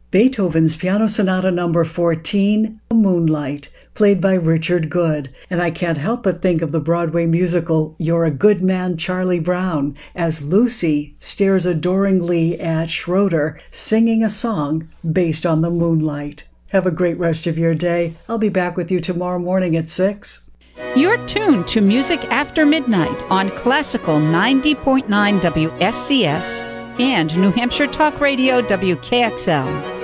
Beethoven's Piano Sonata Number 14, Moonlight, played by Richard Good. And I can't help but think of the Broadway musical You're a Good Man, Charlie Brown, as Lucy stares adoringly at Schroeder singing a song based on the moonlight. Have a great rest of your day. I'll be back with you tomorrow morning at 6. You're tuned to Music After Midnight on Classical 90.9 WSCS and New Hampshire Talk Radio WKXL.